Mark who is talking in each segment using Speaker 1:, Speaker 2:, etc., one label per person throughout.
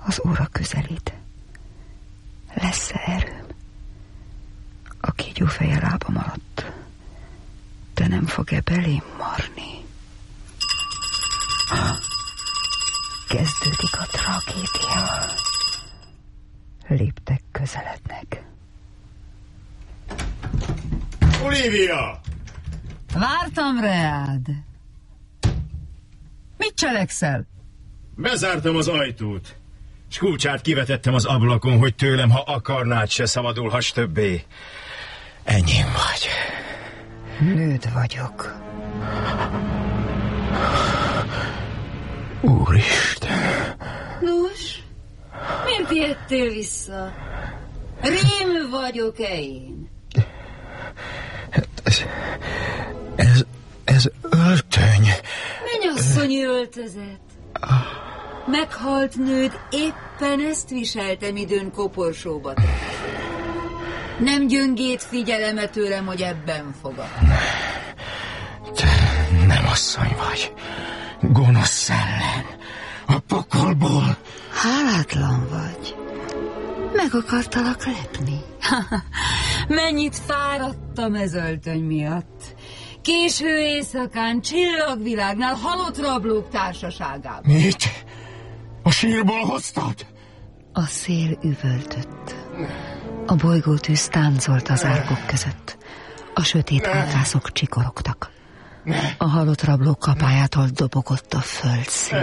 Speaker 1: Az óra közelít. Lesz-e erőm? A kígyó feje lábam alatt. De nem fog-e belém marni? Kezdődik a tragédia. Léptek közelednek.
Speaker 2: Olivia!
Speaker 3: Vártam reád. Mit cselekszel?
Speaker 2: Bezártam az ajtót, s kulcsát kivetettem az ablakon, hogy tőlem, ha akarnád, se szabadulhass többé. Enyém vagy.
Speaker 1: Nőd vagyok.
Speaker 2: Úristen!
Speaker 3: Nos, miért ijedtél vissza? Rém vagyok-e én?
Speaker 2: Ez öltöny.
Speaker 3: Mennyasszonyi öltözet. Meghalt nőd éppen ezt viseltem időn koporsóba. Nem gyöngét figyeleme tőlem, hogy ebben fogad.
Speaker 2: Te nem asszony vagy. Gonosz szellem. A pokolból.
Speaker 1: Hálátlan vagy. Meg akartalak lepni.
Speaker 3: Mennyit fáradtam ez öltöny miatt. Késő éjszakán, csillagvilágnál, halott rablók társaságában.
Speaker 2: Mit? A sírból hoztad?
Speaker 1: A szél üvöltött. A bolygótűz táncolt az árkok között. A sötét átrászok csikorogtak. A halott rablók kapájától dobogott a földszín.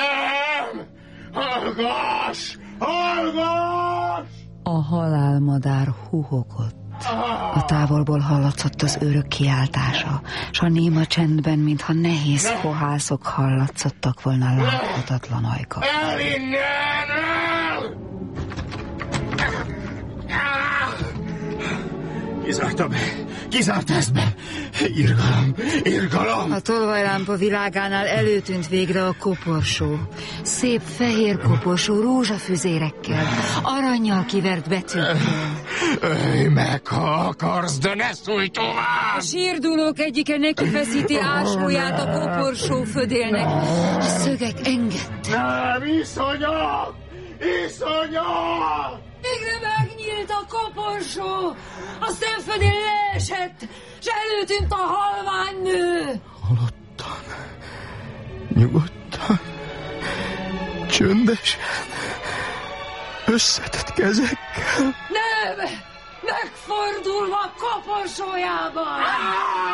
Speaker 2: Hallgass! Hallgass!
Speaker 1: A halálmadár huhogott. A távolból hallatszott az őrök kiáltása, s a néma csendben, mintha nehéz fohászok hallatszottak volna láthatatlan ajkak.
Speaker 2: El innen! Kizárta be! Kizárt ezt be! Irgalom!
Speaker 1: A tolvajlámpa világánál előtűnt végre a koporsó. Szép fehér koporsó, rózsafüzérekkel, arannyal kivert betűkkel.
Speaker 2: Ölj meg, ha akarsz, de ne szólj tovább!
Speaker 3: A sírdulók egyike neki feszíti ásóját a koporsó födélnek. A szögek engedtek.
Speaker 2: Nem, iszonyat! Iszonyat!
Speaker 3: Végre megnyílt a koporsó, a szemfödél leesett, s előtűnt a halvány nő.
Speaker 2: Halottan, nyugodtan, csöndesen, összetett kezekkel.
Speaker 3: Nem! Megfordulva a koporsójában!